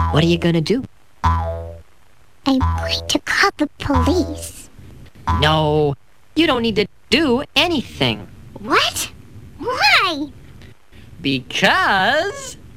What are you gonna do? I'm going to call the police. No, you don't need to do anything. What? Why? Because